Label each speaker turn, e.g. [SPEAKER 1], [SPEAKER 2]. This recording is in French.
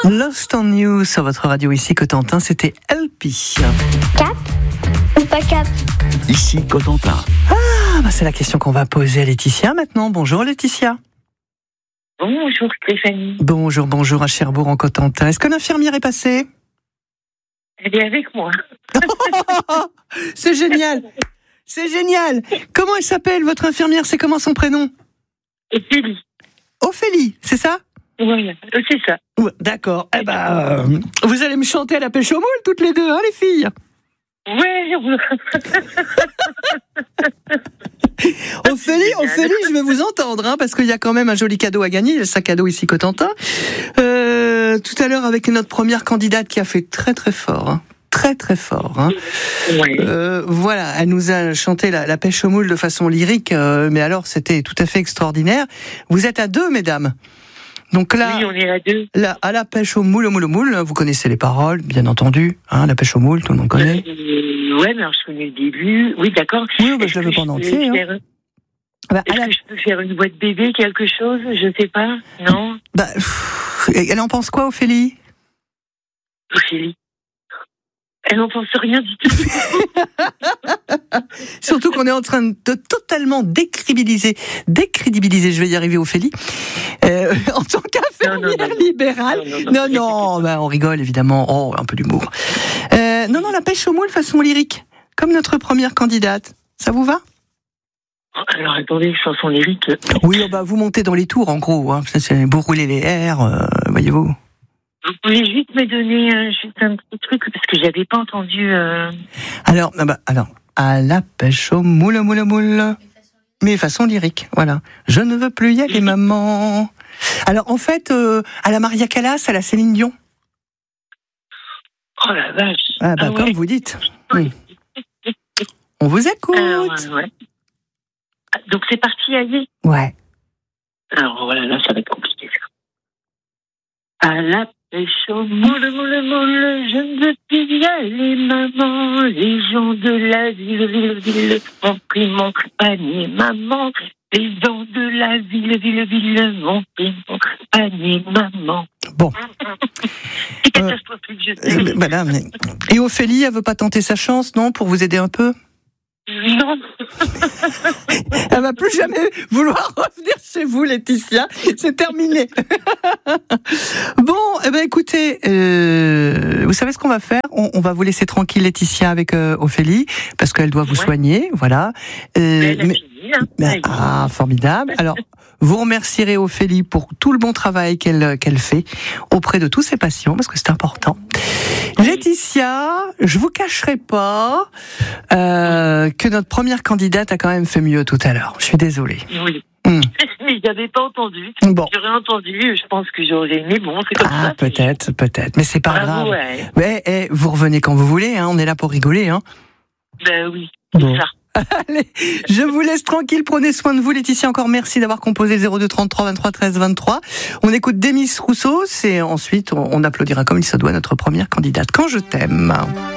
[SPEAKER 1] Lost on You sur votre radio ici Cotentin, c'était LP.
[SPEAKER 2] Cap ou pas cap?
[SPEAKER 3] Ici Cotentin.
[SPEAKER 1] C'est la question qu'on va poser à Laetitia maintenant. Bonjour Laetitia.
[SPEAKER 4] Bonjour Stéphanie.
[SPEAKER 1] Bonjour à Cherbourg en Cotentin. Est-ce que l'infirmière est passée?
[SPEAKER 4] Elle est avec moi.
[SPEAKER 1] C'est génial. C'est génial. Comment elle s'appelle votre infirmière? C'est comment son prénom?
[SPEAKER 4] Ophélie.
[SPEAKER 1] Ophélie, c'est ça?
[SPEAKER 4] Voilà, c'est ça.
[SPEAKER 1] Ouais, d'accord. Vous allez me chanter à la pêche aux moules toutes les deux, hein les filles?
[SPEAKER 4] Ouais.
[SPEAKER 1] Ophélie, je vais vous entendre, hein, parce qu'il y a quand même un joli cadeau à gagner, le sac à dos ici Cotentin. Tout à l'heure avec notre première candidate qui a fait très très fort, hein. Très fort. Hein.
[SPEAKER 4] Ouais.
[SPEAKER 1] Voilà, elle nous a chanté la pêche aux moules de façon lyrique, mais alors c'était tout à fait extraordinaire. Vous êtes à deux, mesdames. Donc là,
[SPEAKER 4] Oui, on est à deux.
[SPEAKER 1] là, à la pêche aux moules, vous connaissez les paroles, bien entendu. Hein, la pêche aux moules, tout le monde connaît.
[SPEAKER 4] Ouais, mais alors je connais le début. Oui, d'accord.
[SPEAKER 1] Oui, je l'avais pas en entier. Hein.
[SPEAKER 4] Est-ce que je peux faire une boîte bébé, quelque chose? Je sais pas. Non.
[SPEAKER 1] Elle en pense quoi, Ophélie?
[SPEAKER 4] Ophélie. Elle n'en pense rien du tout.
[SPEAKER 1] Surtout qu'on est en train de totalement décrédibiliser, je vais y arriver, Ophélie, en tant qu'infirmière libérale. Non, on rigole évidemment. Oh, un peu d'humour. Non, la pêche aux moules façon lyrique, comme notre première candidate. Ça vous va?
[SPEAKER 4] Alors attendez, chanson lyrique.
[SPEAKER 1] Oui, vous montez dans les tours en gros. Hein. C'est vous roulez les airs, voyez-vous.
[SPEAKER 4] Vous pouvez juste me donner juste un petit truc parce que j'avais pas entendu.
[SPEAKER 1] Alors, à la pêche aux moules, mais façon lyrique, voilà. Je ne veux plus y aller, maman. Alors, en fait, à la Maria Callas, à la Céline Dion.
[SPEAKER 4] Oh la vache.
[SPEAKER 1] Comme
[SPEAKER 4] ouais.
[SPEAKER 1] vous dites. Oui. On vous écoute.
[SPEAKER 4] Ouais. Donc c'est parti, allez.
[SPEAKER 1] Ouais.
[SPEAKER 4] Alors voilà, là ça va être compliqué. À la pêche aux moules, je ne veux plus y aller, maman. Les gens de la ville ont pris mon panier, maman. Les gens de la ville ont pris mon panier, maman.
[SPEAKER 1] Bon.
[SPEAKER 4] C'est catastrophique, je sais.
[SPEAKER 1] Voilà, mais... Et Ophélie, elle veut pas tenter sa chance, non, pour vous aider un peu?
[SPEAKER 4] Non.
[SPEAKER 1] Elle va plus jamais vouloir revenir chez vous, Laetitia. C'est terminé. Bon, écoutez, vous savez ce qu'on va faire? On va vous laisser tranquille, Laetitia, avec Ophélie, parce qu'elle doit vous soigner, voilà. Formidable. Alors, vous remercierez Ophélie pour tout le bon travail qu'elle fait auprès de tous ses patients, parce que c'est important. Laetitia, je vous cacherai pas que notre première candidate a quand même fait mieux tout à l'heure. Je suis désolée.
[SPEAKER 4] Oui. Mais j'avais pas entendu.
[SPEAKER 1] Bon.
[SPEAKER 4] J'aurais entendu, je pense que j'aurais aimé. Bon, c'est comme ça.
[SPEAKER 1] Peut-être, mais c'est pas grave.
[SPEAKER 4] Ouais.
[SPEAKER 1] Ouais, vous revenez quand vous voulez, hein, on est là pour rigoler. Hein.
[SPEAKER 4] Ben oui, c'est
[SPEAKER 1] bon.
[SPEAKER 4] ça.
[SPEAKER 1] Allez, je vous laisse tranquille, prenez soin de vous. Laetitia, encore merci d'avoir composé 02 33 23 13 23. On écoute Demis Rousseau, et ensuite on applaudira comme il se doit notre première candidate. Quand je t'aime.